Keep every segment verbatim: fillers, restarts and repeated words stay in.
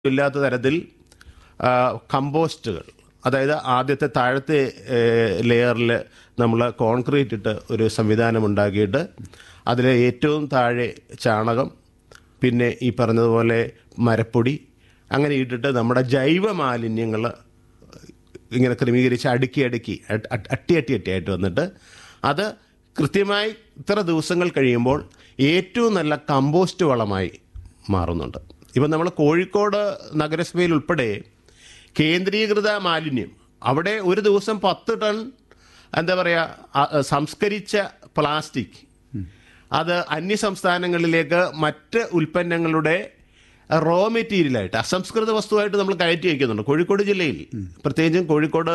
ഇല്ലാത്ത തരത്തിൽ കമ്പോസ്റ്റുകൾ, അതായത് ആദ്യത്തെ താഴത്തെ ലെയറിൽ നമ്മൾ കോൺക്രീറ്റ് ഇട്ട് ഒരു സംവിധാനം ഉണ്ടാക്കിയിട്ട് അതിൽ ഏറ്റവും താഴെ ചാണകം, പിന്നെ ഈ പറഞ്ഞതുപോലെ മരപ്പൊടി അങ്ങനെ ഇട്ടിട്ട് നമ്മുടെ ജൈവ മാലിന്യങ്ങൾ ഇങ്ങനെ ക്രമീകരിച്ച് അടുക്കി അടുക്കി അട്ടി അട്ടി അട്ടിയായിട്ട് വന്നിട്ട് അത് കൃത്യമായി ഇത്ര ദിവസങ്ങൾ കഴിയുമ്പോൾ ഏറ്റവും നല്ല കമ്പോസ്റ്റ് വളമായി മാറുന്നുണ്ട്. ഇപ്പം നമ്മൾ കോഴിക്കോട് നഗരസഭയിൽ ഉൾപ്പെടെ കേന്ദ്രീകൃത മാലിന്യം, അവിടെ ഒരു ദിവസം പത്ത് ടൺ എന്താ പറയുക സംസ്കരിച്ച പ്ലാസ്റ്റിക് അത് അന്യ സംസ്ഥാനങ്ങളിലേക്ക് മറ്റ് ഉൽപ്പന്നങ്ങളുടെ റോ മെറ്റീരിയലായിട്ട് അസംസ്കൃത വസ്തുവായിട്ട് നമ്മൾ കയറ്റി വയ്ക്കുന്നുണ്ട്. കോഴിക്കോട് ജില്ലയിൽ പ്രത്യേകിച്ചും കോഴിക്കോട്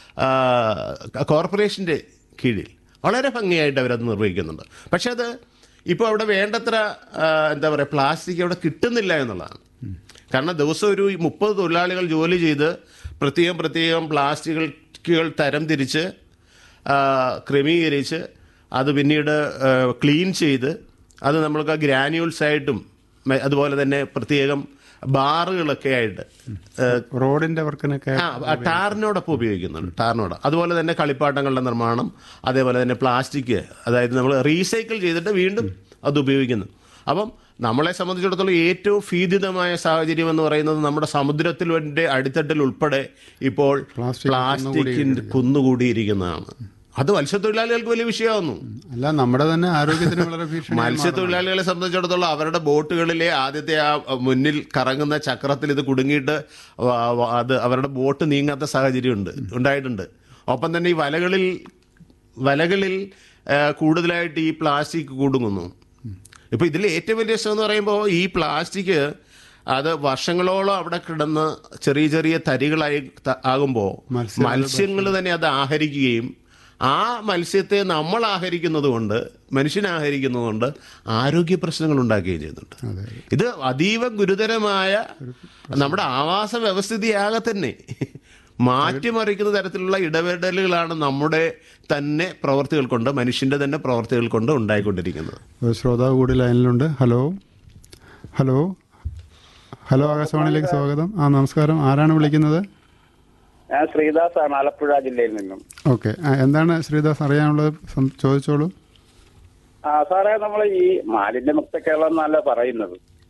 കോർപ്പറേഷൻ്റെ കീഴിൽ വളരെ ഭംഗിയായിട്ട് അവരത് നിർവഹിക്കുന്നുണ്ട്. പക്ഷെ അത് ഇപ്പോൾ അവിടെ വേണ്ടത്ര എന്താ പറയുക പ്ലാസ്റ്റിക് അവിടെ കിട്ടുന്നില്ല എന്നുള്ളതാണ്. കാരണം ദിവസം ഒരു മുപ്പത് തൊഴിലാളികൾ ജോലി ചെയ്ത് പ്രത്യേകം പ്രത്യേകം പ്ലാസ്റ്റിക്കുകൾ തരം തിരിച്ച് ക്രമീകരിച്ച് അത് പിന്നീട് ക്ലീൻ ചെയ്ത് അത് നമ്മൾക്ക് ഗ്രാന്യൂൾസ് ആയിട്ടും അതുപോലെ തന്നെ പ്രത്യേകം ബാറുകളൊക്കെ ആയിട്ട് റോഡിൻ്റെ വർക്കിനൊക്കെ ടാറിനോടൊപ്പം ഉപയോഗിക്കുന്നുണ്ട്. ടാറിനോട് അതുപോലെ തന്നെ കളിപ്പാട്ടങ്ങളുടെ നിർമ്മാണം, അതേപോലെ തന്നെ പ്ലാസ്റ്റിക്, അതായത് നമ്മൾ റീസൈക്കിൾ ചെയ്തിട്ട് വീണ്ടും അത് ഉപയോഗിക്കുന്നു. അപ്പം നമ്മളെ സംബന്ധിച്ചിടത്തോളം ഏറ്റവും ഭീതിതമായ സാഹചര്യം എന്ന് പറയുന്നത് നമ്മുടെ സമുദ്രത്തിൻ്റെ അടിത്തട്ടിൽ ഉൾപ്പെടെ ഇപ്പോൾ പ്ലാസ്റ്റിക്കിൻ്റെ കുന്നുകൂടിയിരിക്കുന്നതാണ്. അത് മത്സ്യത്തൊഴിലാളികൾക്ക് വലിയ വിഷയമാകുന്നു. അല്ല, നമ്മുടെ തന്നെ ആരോഗ്യത്തിന് വളരെ ഭീഷണി. മത്സ്യത്തൊഴിലാളികളെ സംബന്ധിച്ചിടത്തോളം അവരുടെ ബോട്ടുകളിലെ ആദ്യത്തെ ആ മുന്നിൽ കറങ്ങുന്ന ചക്രത്തിൽ ഇത് കുടുങ്ങിയിട്ട് അത് അവരുടെ ബോട്ട് നീങ്ങാത്ത സാഹചര്യമുണ്ട് ഉണ്ടായിട്ടുണ്ട്. ഒപ്പം തന്നെ ഈ വലകളിൽ വലകളിൽ കൂടുതലായിട്ട് ഈ പ്ലാസ്റ്റിക് കുടുങ്ങുന്നു. ഇപ്പോൾ ഇതിൽ ഏറ്റവും വലിയ രസം എന്ന് പറയുമ്പോൾ ഈ പ്ലാസ്റ്റിക് അത് വർഷങ്ങളോളം അവിടെ കിടന്ന് ചെറിയ ചെറിയ തരികളായി ആകുമ്പോൾ മത്സ്യങ്ങൾ തന്നെ അത് ആഹരിക്കുകയും ആ മത്സ്യത്തെ നമ്മൾ ആഹരിക്കുന്നത് കൊണ്ട് മനുഷ്യൻ ആഹരിക്കുന്നത് കൊണ്ട് ആരോഗ്യ പ്രശ്നങ്ങൾ ഉണ്ടാക്കുകയും ചെയ്യുന്നുണ്ട്. ഇത് അതീവ ഗുരുതരമായ നമ്മുടെ ആവാസ വ്യവസ്ഥിതിയാകെ തന്നെ മാറ്റിമറിക്കുന്ന തരത്തിലുള്ള ഇടപെടലുകളാണ് നമ്മുടെ തന്നെ പ്രവർത്തികൾ കൊണ്ട് മനുഷ്യൻ്റെ തന്നെ പ്രവർത്തികൾ കൊണ്ട് ഉണ്ടായിക്കൊണ്ടിരിക്കുന്നത്. ശ്രോതാവ് കൂടി ലൈനിലുണ്ട്. ഹലോ ഹലോ ഹലോ ആകാശവാണിയിലേക്ക് സ്വാഗതം. ആ നമസ്കാരം, ആരാണ് വിളിക്കുന്നത്? ഞാൻ ശ്രീദാസ് ആണ്, ആലപ്പുഴ ജില്ലയിൽ നിന്നും. ഓക്കെ, എന്താണ് ശ്രീദാസ് അറിയാനുള്ളത്? ചോദിച്ചോളൂ. ആ സാറേ, നമ്മൾ ഈ മാലിന്യമുക്ത കേരളം എന്നല്ല പറയുന്നത്.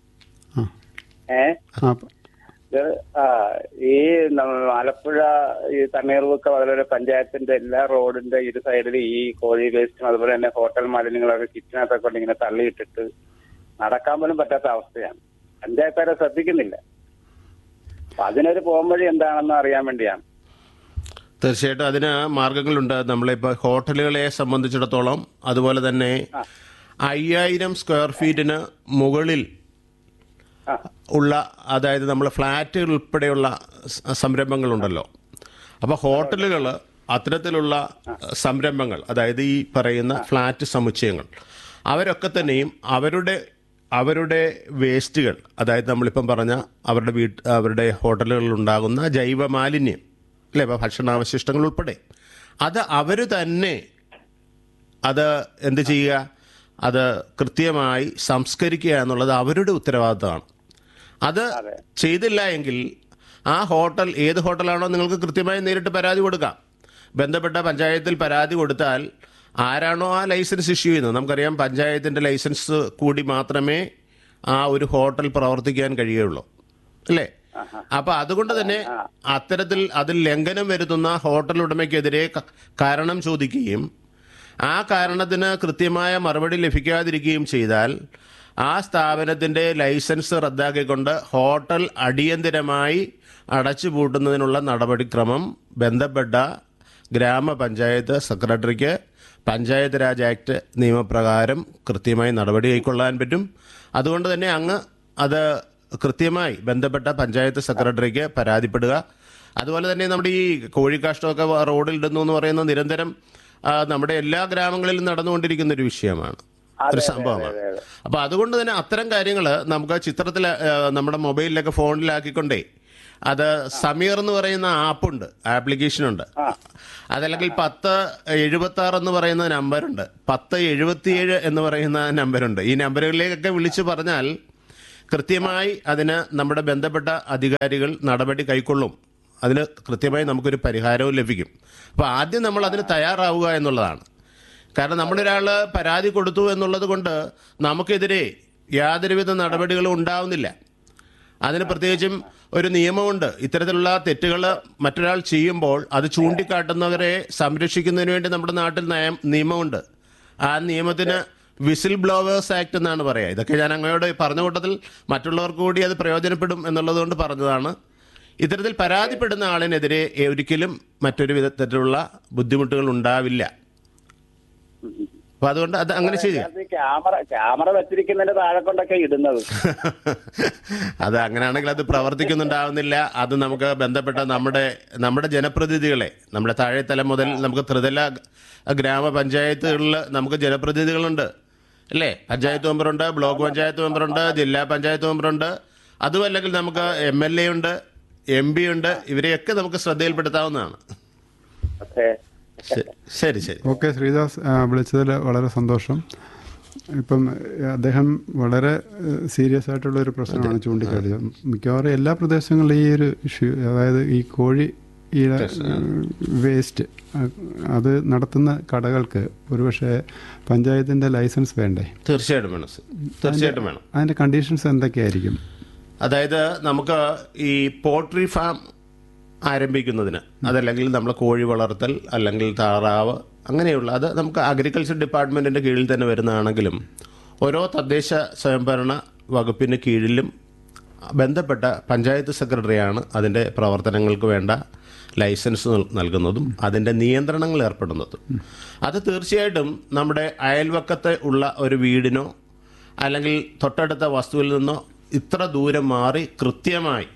ഏ ഈ ആലപ്പുഴ ഈ തണ്ണീർമുക്ക അതുപോലെ പഞ്ചായത്തിന്റെ എല്ലാ റോഡിന്റെ ഇരു സൈഡിൽ ഈ കോഴി വേസ്റ്റും അതുപോലെ തന്നെ ഹോട്ടൽ മാലിന്യങ്ങളൊക്കെ കിച്ചനകത്തൊക്കെ കൊണ്ട് ഇങ്ങനെ തള്ളിയിട്ടിട്ട് നടക്കാൻ പോലും പറ്റാത്ത അവസ്ഥയാണ്. പഞ്ചായത്തുകാരെ ശ്രദ്ധിക്കുന്നില്ല. അപ്പൊ അതിനൊരു പോംവഴി എന്താണെന്ന് അറിയാൻ വേണ്ടിയാണ്. തീർച്ചയായിട്ടും അതിന് മാർഗങ്ങളുണ്ട്. നമ്മളിപ്പോൾ ഹോട്ടലുകളെ സംബന്ധിച്ചിടത്തോളം അതുപോലെ തന്നെ അയ്യായിരം സ്ക്വയർ ഫീറ്റിന് മുകളിൽ ഉള്ള, അതായത് നമ്മൾ ഫ്ലാറ്റുകൾ ഉൾപ്പെടെയുള്ള സംരംഭങ്ങളുണ്ടല്ലോ. അപ്പോൾ ഹോട്ടലുകൾ അത്തരത്തിലുള്ള സംരംഭങ്ങൾ, അതായത് ഈ പറയുന്ന ഫ്ലാറ്റ് സമുച്ചയങ്ങൾ, അവരൊക്കെ തന്നെയും അവരുടെ അവരുടെ വേസ്റ്റുകൾ, അതായത് നമ്മളിപ്പം പറഞ്ഞ അവരുടെ വീട്ട് അവരുടെ ഹോട്ടലുകളിൽ ഉണ്ടാകുന്ന ജൈവ മാലിന്യം അല്ലേ, ഇപ്പോൾ ഭക്ഷണാവശിഷ്ടങ്ങൾ ഉൾപ്പെടെ, അത് അവർ തന്നെ അത് എന്ത് ചെയ്യുക, അത് കൃത്യമായി സംസ്കരിക്കുക എന്നുള്ളത് അവരുടെ ഉത്തരവാദിത്തമാണ്. അത് ചെയ്തില്ല എങ്കിൽ ആ ഹോട്ടൽ ഏത് ഹോട്ടലാണോ നിങ്ങൾക്ക് കൃത്യമായി നേരിട്ട് പരാതി കൊടുക്കാം. ബന്ധപ്പെട്ട പഞ്ചായത്തിൽ പരാതി കൊടുത്താൽ ആരാണോ ആ ലൈസൻസ് ഇഷ്യൂ ചെയ്യുന്നത്, നമുക്കറിയാം പഞ്ചായത്തിൻ്റെ ലൈസൻസ് കൂടി മാത്രമേ ആ ഒരു ഹോട്ടൽ പ്രവർത്തിക്കാൻ കഴിയുള്ളൂ അല്ലേ. അപ്പം അതുകൊണ്ട് തന്നെ അത്തരത്തിൽ അതിൽ ലംഘനം വരുത്തുന്ന ഹോട്ടൽ ഉടമയ്ക്കെതിരെ കാരണം ചോദിക്കുകയും ആ കാരണത്തിന് കൃത്യമായ മറുപടി ലഭിക്കാതിരിക്കുകയും ചെയ്താൽ ആ സ്ഥാപനത്തിൻ്റെ ലൈസൻസ് റദ്ദാക്കിക്കൊണ്ട് ഹോട്ടൽ അടിയന്തരമായി അടച്ചുപൂട്ടുന്നതിനുള്ള നടപടിക്രമം ബന്ധപ്പെട്ട ഗ്രാമപഞ്ചായത്ത് സെക്രട്ടറിക്ക് പഞ്ചായത്ത് രാജ് ആക്ട് നിയമപ്രകാരം കൃത്യമായി നടപടി കൈക്കൊള്ളാൻ പറ്റും. അതുകൊണ്ട് തന്നെ അങ്ങ് അത് കൃത്യമായി ബന്ധപ്പെട്ട പഞ്ചായത്ത് സെക്രട്ടറിക്ക് പരാതിപ്പെടുക. അതുപോലെ തന്നെ നമ്മുടെ ഈ കോഴിക്കാഷ്ടമൊക്കെ റോഡിൽ ഇടുന്നു എന്ന് പറയുന്നത് നിരന്തരം നമ്മുടെ എല്ലാ ഗ്രാമങ്ങളിലും നടന്നുകൊണ്ടിരിക്കുന്ന ഒരു വിഷയമാണ്, ഒരു സംഭവമാണ്. അപ്പോൾ അതുകൊണ്ട് തന്നെ അത്തരം കാര്യങ്ങൾ നമുക്ക് ചിത്രത്തിൽ നമ്മുടെ മൊബൈലിലൊക്കെ ഫോണിലാക്കിക്കൊണ്ടേ, അത് സമീർ എന്ന് പറയുന്ന ആപ്പുണ്ട്, ആപ്ലിക്കേഷനുണ്ട്. അതല്ലെങ്കിൽ പത്ത് എഴുപത്തി ആറ് എന്ന് പറയുന്ന നമ്പറുണ്ട്, പത്ത് എഴുപത്തിയേഴ് എന്ന് പറയുന്ന നമ്പറുണ്ട്. ഈ നമ്പറുകളിലേക്കൊക്കെ വിളിച്ചു പറഞ്ഞാൽ കൃത്യമായി അതിന് നമ്മുടെ ബന്ധപ്പെട്ട അധികാരികൾ നടപടി കൈക്കൊള്ളും. അതിന് കൃത്യമായി നമുക്കൊരു പരിഹാരവും ലഭിക്കും. അപ്പോൾ ആദ്യം നമ്മൾ അതിന് തയ്യാറാവുക എന്നുള്ളതാണ്. കാരണം നമ്മളൊരാൾ പരാതി കൊടുത്തു എന്നുള്ളത് കൊണ്ട് നമുക്കെതിരെ യാതൊരുവിധ നടപടികളും ഉണ്ടാവുന്നില്ല. അതിന് പ്രത്യേകിച്ചും ഒരു നിയമമുണ്ട്. ഇത്തരത്തിലുള്ള തെറ്റുകൾ മറ്റൊരാൾ ചെയ്യുമ്പോൾ അത് ചൂണ്ടിക്കാട്ടുന്നവരെ സംരക്ഷിക്കുന്നതിന് വേണ്ടി നമ്മുടെ നാട്ടിൽ നയം നിയമമുണ്ട്. ആ നിയമത്തിന് വിസിൽ ബ്ലോവേഴ്സ് ആക്ട് എന്നാണ് പറയുക. ഇതൊക്കെ ഞാൻ അങ്ങയോട് പറഞ്ഞ കൂട്ടത്തിൽ മറ്റുള്ളവർക്ക് കൂടി അത് പ്രയോജനപ്പെടും എന്നുള്ളത് കൊണ്ട് പറഞ്ഞതാണ്. ഇത്തരത്തിൽ പരാതിപ്പെടുന്ന ആളിനെതിരെ ഒരിക്കലും മറ്റൊരു വിധത്തിലുള്ള ബുദ്ധിമുട്ടുകൾ ഉണ്ടാവില്ല. അപ്പൊ അതുകൊണ്ട് അത് അങ്ങനെ ചെയ്യാം. ക്യാമറ ക്യാമറ വെച്ചിരിക്കുന്നതിന്റെ താഴെ കൊണ്ടൊക്കെ ഇടുന്നത്. അത് അങ്ങനെയാണെങ്കിൽ അത് പ്രവർത്തിക്കുന്നുണ്ടാവുന്നില്ല. അത് നമുക്ക് ബന്ധപ്പെട്ട നമ്മുടെ നമ്മുടെ ജനപ്രതിനിധികളെ, നമ്മുടെ താഴെത്തലം മുതൽ നമുക്ക് ത്രിതല ഗ്രാമപഞ്ചായത്തുകളിൽ നമുക്ക് ജനപ്രതിനിധികളുണ്ട് അല്ലേ? പഞ്ചായത്ത് മെമ്പറുണ്ട്, ബ്ലോക്ക് പഞ്ചായത്ത് മെമ്പറുണ്ട്, ജില്ലാ പഞ്ചായത്ത് മെമ്പറുണ്ട്. അതുമല്ലെങ്കിൽ നമുക്ക് എം എൽ എ ഉണ്ട്, എം പി ഉണ്ട്. ഇവരെയൊക്കെ നമുക്ക് ശ്രദ്ധയിൽപ്പെടുത്താവുന്നതാണ്. ശരി ശരി ഓക്കെ ശ്രീദാസ്, വിളിച്ചതിൽ വളരെ സന്തോഷം. ഇപ്പം അദ്ദേഹം വളരെ സീരിയസ് ആയിട്ടുള്ള ഒരു പ്രശ്നമാണ് ചൂണ്ടിക്കാട്ടിയത്. മിക്കവാറും എല്ലാ പ്രദേശങ്ങളിലും ഈ ഒരു ഇഷ്യൂ, അതായത് ഈ കോഴി ഈ വേസ്റ്റ് അത് നടത്തുന്ന കടകൾക്ക് ഒരുപക്ഷെ പഞ്ചായത്തിൻ്റെ ലൈസൻസ് വേണ്ടേ? തീർച്ചയായിട്ടും വേണം. തീർച്ചയായിട്ടും വേണം. അതിൻ്റെ കണ്ടീഷൻസ് എന്തൊക്കെയായിരിക്കും? അതായത് നമുക്ക് ഈ പോൾട്രി ഫാം ആരംഭിക്കുന്നതിന്, അതല്ലെങ്കിൽ നമ്മൾ കോഴി വളർത്തൽ അല്ലെങ്കിൽ താറാവ് അങ്ങനെയുള്ള, അത് നമുക്ക് അഗ്രികൾച്ചർ ഡിപ്പാർട്ട്മെൻറ്റിൻ്റെ കീഴിൽ തന്നെ വരുന്നതാണെങ്കിലും ഓരോ തദ്ദേശ സ്വയംഭരണ വകുപ്പിന് കീഴിലും ബന്ധപ്പെട്ട പഞ്ചായത്ത് സെക്രട്ടറിയാണ് അതിൻ്റെ പ്രവർത്തനങ്ങൾക്ക് വേണ്ട ലൈസൻസ് നൽകുന്നതും അതിൻ്റെ നിയന്ത്രണങ്ങൾ ഏർപ്പെടുന്നതും. അത് തീർച്ചയായിട്ടും നമ്മുടെ അയൽവക്കത്തെ ഉള്ള ഒരു വീടിനോ അല്ലെങ്കിൽ തൊട്ടടുത്ത വസ്തുവിൽ നിന്നോ ഇത്ര ദൂരം മാറി കൃത്യമായി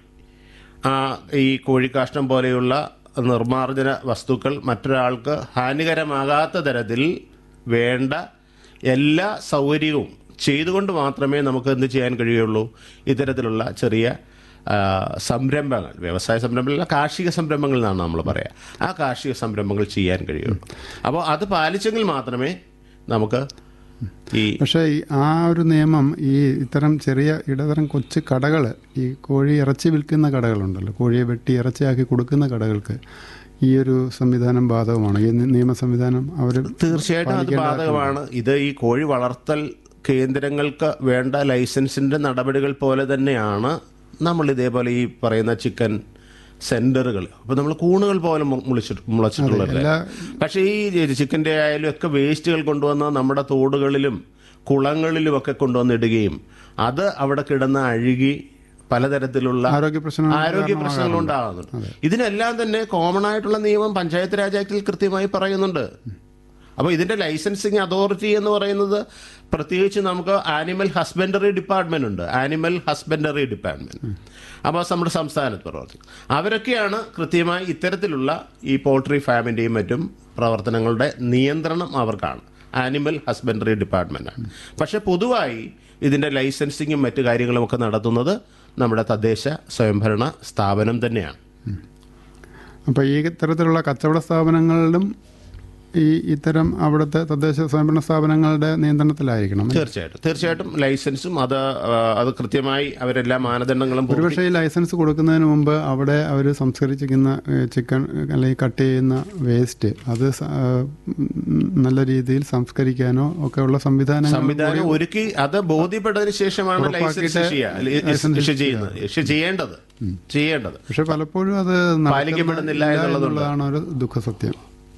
ഈ കോഴിക്കാഷ്ടം പോലെയുള്ള നിർമ്മാർജ്ജന വസ്തുക്കൾ മറ്റൊരാൾക്ക് ഹാനികരമാകാത്ത തരത്തിൽ വേണ്ട എല്ലാ സൗകര്യവും ചെയ്തുകൊണ്ട് മാത്രമേ നമുക്ക് എന്ത് ചെയ്യാൻ കഴിയുള്ളൂ? ഇത്തരത്തിലുള്ള ചെറിയ സംരംഭങ്ങൾ, വ്യവസായ സംരംഭങ്ങളല്ല, കാർഷിക സംരംഭങ്ങൾ എന്നാണ് നമ്മൾ പറയുക. ആ കാർഷിക സംരംഭങ്ങൾ ചെയ്യാൻ കഴിയുള്ളൂ. അപ്പോൾ അത് പാലിച്ചെങ്കിൽ മാത്രമേ നമുക്ക് ഈ പക്ഷേ ആ ഒരു നിയമം ഈ ഇത്തരം ചെറിയ ഇടതരം കൊച്ചു കടകൾ, ഈ കോഴി ഇറച്ചി വിൽക്കുന്ന കടകളുണ്ടല്ലോ, കോഴിയെ വെട്ടി ഇറച്ചിയാക്കി കൊടുക്കുന്ന കടകൾക്ക് ഈ ഒരു സംവിധാനം ബാധകമാണ്. ഈ നിയമ സംവിധാനം അവർ തീർച്ചയായിട്ടും അത് ബാധകമാണ്. ഇത് ഈ കോഴി വളർത്തൽ കേന്ദ്രങ്ങൾക്ക് വേണ്ട ലൈസൻസിൻ്റെ നടപടികൾ പോലെ തന്നെയാണ് നമ്മൾ ഇതേപോലെ ഈ പറയുന്ന ചിക്കൻ സെന്ററുകൾ. അപ്പോൾ നമ്മൾ കൂണുകൾ പോലെ മുളിച്ചിട്ട് മുളച്ചിട്ടുള്ളതല്ലേ. പക്ഷേ ഈ ചിക്കൻ്റെ ആയാലും ഒക്കെ വേസ്റ്റുകൾ കൊണ്ടുവന്ന് നമ്മുടെ തോടുകളിലും കുളങ്ങളിലും ഒക്കെ കൊണ്ടുവന്നിടുകയും അത് അവിടെ കിടന്ന് അഴുകി പലതരത്തിലുള്ള ആരോഗ്യ പ്രശ്നങ്ങൾ ആരോഗ്യ പ്രശ്നങ്ങൾ ഉണ്ടാകുന്നുണ്ട്. ഇതിനെല്ലാം തന്നെ കോമൺ ആയിട്ടുള്ള നിയമം പഞ്ചായത്ത് രാജ് ആക്ടിൽ കൃത്യമായി പറയുന്നുണ്ട്. അപ്പോൾ ഇതിൻ്റെ ലൈസൻസിങ് അതോറിറ്റി എന്ന് പറയുന്നത് പ്രത്യേകിച്ച് നമുക്ക് ആനിമൽ ഹസ്ബൻഡറി ഡിപ്പാർട്ട്മെന്റ് ഉണ്ട്. ആനിമൽ ഹസ്ബൻഡറി ഡിപ്പാർട്ട്മെന്റ് അപ്പോൾ നമ്മുടെ സംസ്ഥാനത്ത് പ്രവർത്തിക്കും. അവരൊക്കെയാണ് കൃത്യമായി ഇത്തരത്തിലുള്ള ഈ പോൾട്രി ഫാമിൻ്റെയും മറ്റും പ്രവർത്തനങ്ങളുടെ നിയന്ത്രണം അവർക്കാണ്. Animal husbandry ഡിപ്പാർട്ട്മെൻറ്റാണ്. പക്ഷേ പൊതുവായി ഇതിൻ്റെ ലൈസൻസിങ്ങും മറ്റു കാര്യങ്ങളും ഒക്കെ നടത്തുന്നത് നമ്മുടെ തദ്ദേശ സ്വയംഭരണ സ്ഥാപനം തന്നെയാണ്. അപ്പോൾ ഈ ഇത്തരത്തിലുള്ള കച്ചവട സ്ഥാപനങ്ങളിലും ഈ ഇത്തരം അവിടുത്തെ തദ്ദേശ സ്വയംഭരണ സ്ഥാപനങ്ങളുടെ നിയന്ത്രണത്തിലായിരിക്കണം. തീർച്ചയായിട്ടും തീർച്ചയായിട്ടും ലൈസൻസും അത് അത് കൃത്യമായി അവരെല്ലാ മാനദണ്ഡങ്ങളും. ഒരുപക്ഷെ ഈ ലൈസൻസ് കൊടുക്കുന്നതിന് മുമ്പ് അവിടെ അവർ സംസ്കരിച്ചിരിക്കുന്ന ചിക്കൻ അല്ലെങ്കിൽ കട്ട് ചെയ്യുന്ന വേസ്റ്റ് അത് നല്ല രീതിയിൽ സംസ്കരിക്കാനോ ഒക്കെ ഉള്ള സംവിധാനം സംവിധാനം ഒരുക്കി അത് ബോധ്യപ്പെട്ടതിന് ശേഷമാണ് ലൈസൻസ് ചെയ്യേണ്ടത് ചെയ്യേണ്ടത് പക്ഷെ പലപ്പോഴും അത് പാലിക്കപ്പെടുന്നില്ല എന്നുള്ളതാണ് ഒരു ദുഃഖസത്യം.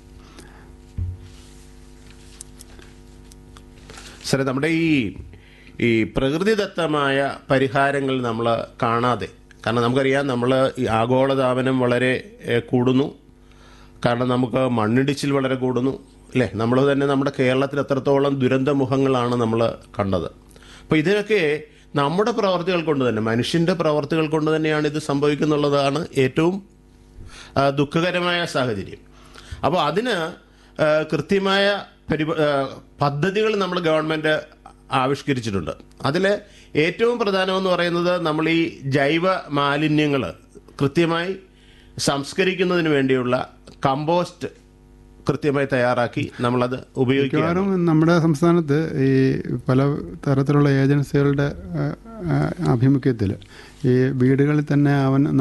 സാറേ, നമ്മുടെ ഈ ഈ പ്രകൃതിദത്തമായ പരിഹാരങ്ങൾ നമ്മൾ കാണാതെ, കാരണം നമുക്കറിയാം നമ്മൾ ഈ ആഗോളതാപനം വളരെ കൂടുന്നു, കാരണം നമുക്ക് മണ്ണിടിച്ചിൽ വളരെ കൂടുന്നു അല്ലേ. നമ്മൾ തന്നെ നമ്മുടെ കേരളത്തിൽ എത്രത്തോളം ദുരന്തമുഖങ്ങളാണ് നമ്മൾ കണ്ടത്. അപ്പോൾ ഇതിനൊക്കെ നമ്മുടെ പ്രവർത്തികൾ കൊണ്ട് തന്നെ, മനുഷ്യൻ്റെ പ്രവർത്തികൾ കൊണ്ട് തന്നെയാണ് ഇത് സംഭവിക്കുന്നുള്ളതാണ് ഏറ്റവും ദുഃഖകരമായ സാഹചര്യം. അപ്പോൾ അതിന് കൃത്യമായ പരി പദ്ധതികൾ നമ്മൾ ഗവൺമെൻറ് ആവിഷ്കരിച്ചിട്ടുണ്ട്. അതിൽ ഏറ്റവും പ്രധാനമെന്ന് പറയുന്നത് നമ്മൾ ഈ ജൈവ മാലിന്യങ്ങൾ കൃത്യമായി സംസ്കരിക്കുന്നതിന് വേണ്ടിയുള്ള കമ്പോസ്റ്റ് കൃത്യമായി തയ്യാറാക്കി നമ്മളത് ഉപയോഗിക്കും. നമ്മുടെ സംസ്ഥാനത്ത് ഈ പല തരത്തിലുള്ള ഏജൻസികളുടെ ആഭിമുഖ്യത്തിൽ ഈ വീടുകളിൽ തന്നെ അവൻ